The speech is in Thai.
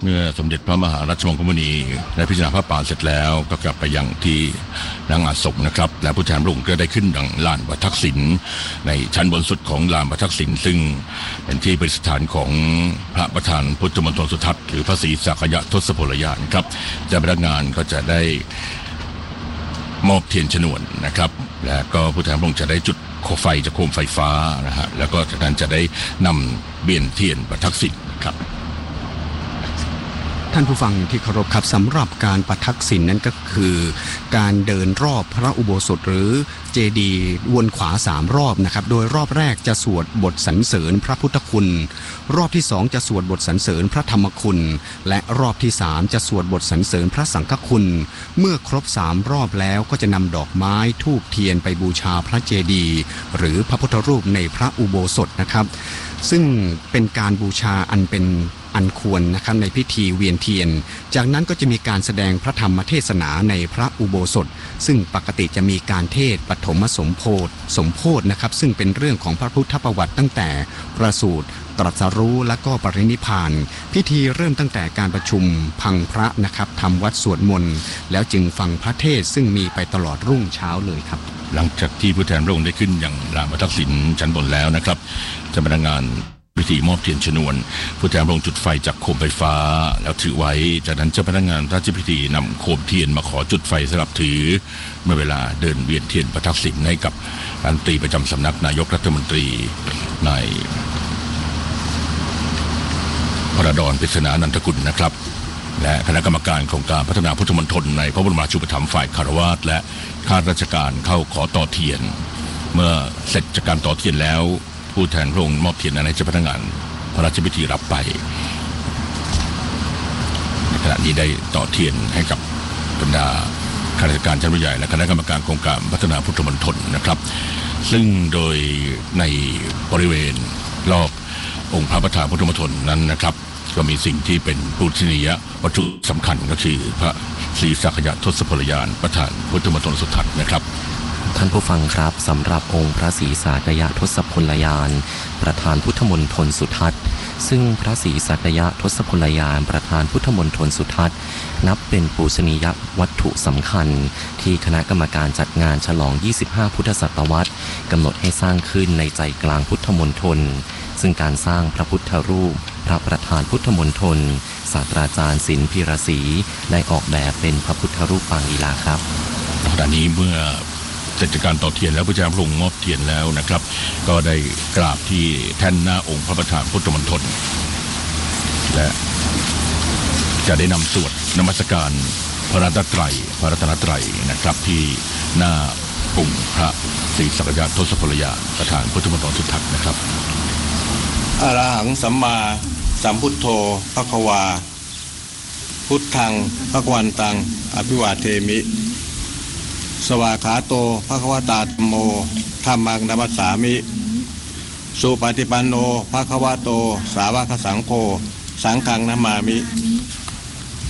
เมื่อสมเด็จพระมหาราชวงศ์กุมณีได้พิจารณาพระป่าเสร็จแล้วก็กลับไปยังที่นางอาศกนะครับและผู้แทนพระองค์ก็ได้ขึ้นดังลานประทักษิณในชั้นบนสุดของลานประทักษิณซึ่งเป็นที่ประดิษฐานของพระประธานพุทธมณฑลสุทัศน์หรือพระศรีสักยะทศพลยานครับเจ้าพนักงานก็จะได้มอบเทียนฉนวนนะครับและก็ผู้แทนพระองค์จะได้จุดโคมไฟจากโคมไฟฟ้านะฮะแล้วก็จากนั้นจะได้นำเบียนเทียนประทักษิณครับท่านผู้ฟังที่เคารพครับสำหรับการประทักษิณนั้นก็คือการเดินรอบพระอุโบสถหรือเจดีย์วนขวา3รอบนะครับโดยรอบแรกจะสวดบทสรรเสริญพระพุทธคุณรอบที่2จะสวดบทสรรเสริญพระธรรมคุณและรอบที่3จะสวดบทสรรเสริญพระสังฆคุณเมื่อครบ3รอบแล้วก็จะนำดอกไม้ธูปเทียนไปบูชาพระเจดีย์หรือพระพุทธรูปในพระอุโบสถนะครับซึ่งเป็นการบูชาอันควรนะครับในพิธีเวียนเทียนจากนั้นก็จะมีการแสดงพระธรรมเทศนาในพระอุโบสถซึ่งปกติจะมีการเทศน์ปฐมสมโภชนะครับซึ่งเป็นเรื่องของพระพุทธประวัติตั้งแต่ประสูติตรัสรู้และก็ปรินิพพานพิธีเริ่มตั้งแต่การประชุมพังพระนะครับทำวัดสวดมนต์แล้วจึงฟังพระเทศซึ่งมีไปตลอดรุ่งเช้าเลยครับหลังจากที่ผู้แทนพระองค์ได้ขึ้นอย่างลานประทักษิณชั้นบนแล้วนะครับเจ้าพนักงานพิธีมอบเทียนชนวนผู้แทนพระองค์จุดไฟจากโคมไฟฟ้าแล้วถือไว้จากนั้นเจ้าพนักงานราชพิธีนำโคมเทียนมาขอจุดไฟสำหรับถือเมื่อเวลาเดินเวียนเทียนประทักษิณให้กับรัฐมนตรีประจำสำนักนายกรัฐมนตรีนายพระดอนปริศนานันทกุลนะครับและคณะกรรมการโครงการพัฒนาพุทธมณฑลในพระบรมราชูปถัมภ์ฝ่ายคารวาสและข้าราชการเข้าขอต่อเทียนเมื่อเสร็จจากการต่อเทียนแล้วผู้แทนพระองค์มอบเทียนให้เจ้าพนักงานพระราชพิธีรับไปในขณะนี้ได้ต่อเทียนให้กับบรรดาข้าราชการชั้นผู้ใหญ่และคณะกรรมการโครงการพัฒนาพุทธมณฑลนะครับซึ่งโดยในบริเวณรอบองค์พระประธานพุทธมณฑลนั้นนะครับก็มีสิ่งที่เป็นปูชนียวัตถุสำคัญก็คือพระศรีสักยะทศพลยานประธานพุทธมณฑลสุทัศน์นะครับท่านผู้ฟังครับสำหรับองค์พระศรีสักยะทศพลยานประธานพุทธมณฑลสุทัศน์ซึ่งพระศรีสักยะทศพลยานประธานพุทธมณฑลสุทัศน์นับเป็นปูชนียวัตถุสำคัญที่คณะกรรมการจัดงานฉลอง25พุทธศตวรรษกำหนดให้สร้างขึ้นในใจกลางพุทธมณฑลซึ่งการสร้างพระพุทธรูปพระประธานพุทธมณฑลศาสตราจารย์ศิลป์พีระศรีได้ออกแบบเป็นพระพุทธรูปปางลีลาครับขณะนี้เมื่อเสร็จจากการต่อเทียนแล้วพระเจ้าพระองค์มอบเทียนแล้วนะครับก็ได้กราบที่แท่นหน้าองค์พระประธานพุทธมณฑลและจะได้นำสวดนมัสการพระรัตนตรัยนะครับที่หน้าองค์พระศรีสักยะทศพลยานประธานพุทธมณฑลสุทัศน์นะครับอะระหังสัมมาสัมพุทโธภควาพุทธังภควันตังอภิวาเทมิสวากขาโตภควตาธัมโมธัมมังนัมสสามิสุปฏิปันโนภควโตสาวกสังโฆสังฆังนัมมามิ